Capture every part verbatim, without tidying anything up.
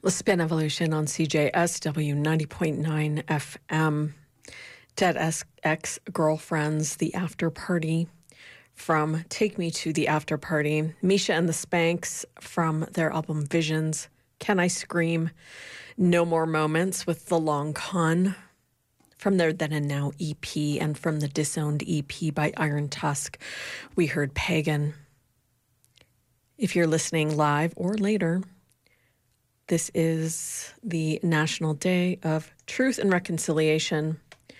The Spin Evolution on C J S W ninety point nine F M. Dead Ex-Girlfriends, The After Party from Take Me to the After Party. Misha and the Spanks from their album Visions. Can I Scream? No More Moments with The Long Con from their Then and Now E P, and from the Disowned E P by Iron Tusk, we heard Pagan. If you're listening live or later, this is the National Day of Truth and Reconciliation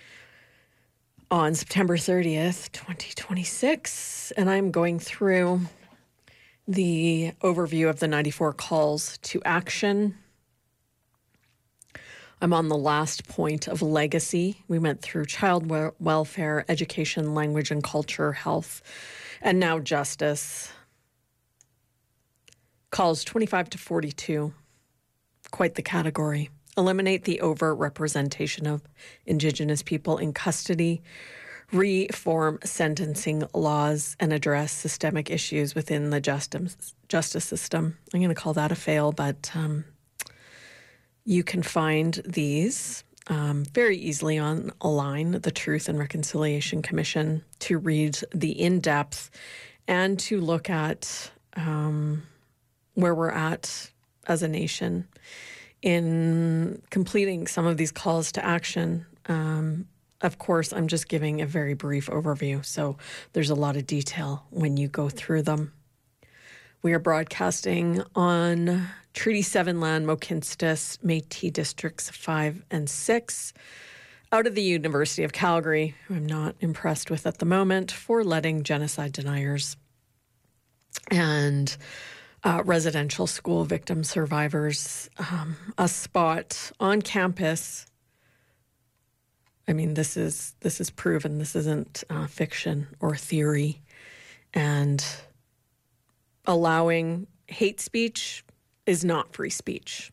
on September thirtieth, twenty twenty-six, and I'm going through the overview of the ninety-four calls to action. I'm on the last point of legacy. We went through child we- welfare, education, language and culture, health, and now justice. Calls twenty-five to forty-two. Quite the category. Eliminate the over-representation of Indigenous people in custody, reform sentencing laws, and address systemic issues within the justice justice system. I'm going to call that a fail, but um, you can find these um, very easily online, the Truth and Reconciliation Commission, to read the in-depth and to look at um, where we're at as a nation in completing some of these calls to action. Um, of course, I'm just giving a very brief overview, so there's a lot of detail when you go through them. We are broadcasting on Treaty seven land, Mohkinstsis, Métis Districts five and six, out of the University of Calgary, who I'm not impressed with at the moment, for letting genocide deniers and Uh, residential school victim survivors um, a spot on campus. I mean, this is this is proven. This isn't uh, fiction or theory. And allowing hate speech is not free speech.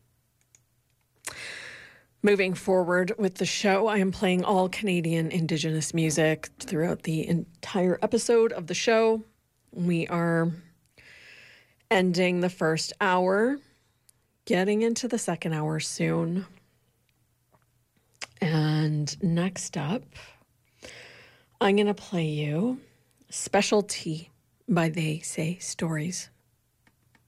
Moving forward with the show, I am playing all Canadian Indigenous music throughout the entire episode of the show. We are ending the first hour, getting into the second hour soon. And next up, I'm going to play you Specialty by They Say Stories.